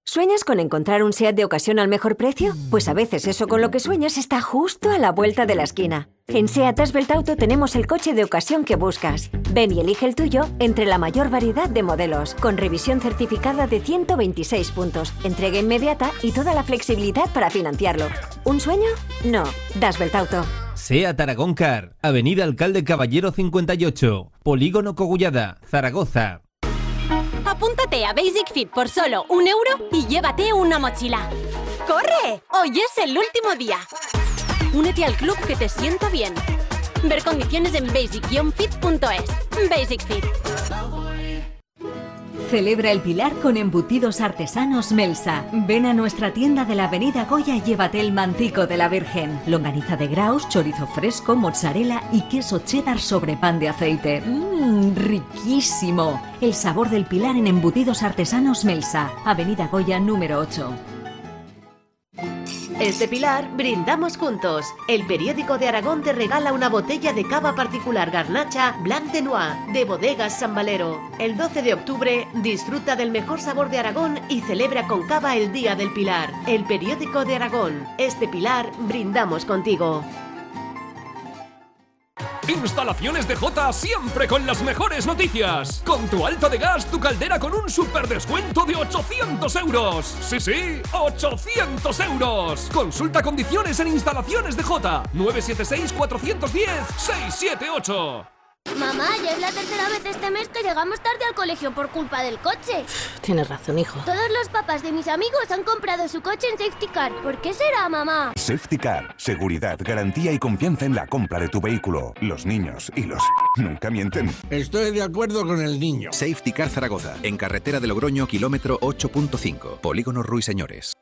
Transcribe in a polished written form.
¿Sueñas con encontrar un SEAT de ocasión al mejor precio? Pues a veces eso con lo que sueñas está justo a la vuelta de la esquina. En SEAT Asbelt Auto tenemos el coche de ocasión que buscas. Ven y elige el tuyo entre la mayor variedad de modelos, con revisión certificada de 126 puntos, entrega inmediata y toda la flexibilidad para financiarlo. ¿Un sueño? No. Asbelt Auto. SEAT Aragón Car, Avenida Alcalde Caballero 58, Polígono Cogullada, Zaragoza. Apúntate a Basic Fit por solo €1 y llévate una mochila. ¡Corre! Hoy es el último día. Únete al club que te sienta bien. Ver condiciones en basic-fit.es. Basic Fit. Celebra el Pilar con embutidos artesanos Melsa. Ven a nuestra tienda de la Avenida Goya y llévate el mantico de la Virgen, longaniza de Graus, chorizo fresco, mozzarella y queso cheddar sobre pan de aceite. ¡Riquísimo! El sabor del Pilar en embutidos artesanos Melsa. Avenida Goya número 8. Este Pilar brindamos juntos. El periódico de Aragón te regala una botella de cava particular Garnacha Blanc de Noix de Bodegas San Valero. El 12 de octubre disfruta del mejor sabor de Aragón y celebra con cava el Día del Pilar. El periódico de Aragón. Este Pilar brindamos contigo. Instalaciones de Jota siempre con las mejores noticias. Con tu alta de gas, tu caldera con un super descuento de 800 euros. Sí, 800 euros. Consulta condiciones en Instalaciones de Jota. 976-410-678. Mamá, ya es la tercera vez este mes que llegamos tarde al colegio por culpa del coche. Tienes razón, hijo. Todos los papás de mis amigos han comprado su coche en Safety Car. ¿Por qué será, mamá? Safety Car. Seguridad, garantía y confianza en la compra de tu vehículo. Los niños y los... nunca mienten. Estoy de acuerdo con el niño. Safety Car Zaragoza. En carretera de Logroño, kilómetro 8.5. Polígono Ruiseñores.